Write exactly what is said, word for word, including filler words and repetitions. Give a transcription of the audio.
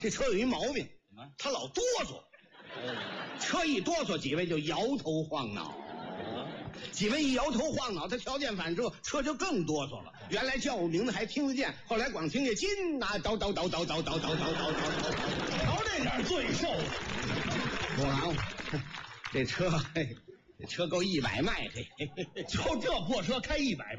这车有一毛病， 什么？ 它老哆嗦。 哦， 车一哆嗦，几位就摇头晃脑。几位一摇头晃脑，他条件反射，车就更哆嗦了。原来叫我名字还听得见，后来光听见金呐叨叨叨叨叨叨叨叨叨叨。 瞧这点罪受。 不忙，这车，嘿，这车够一百迈，嘿， 就这破车开一百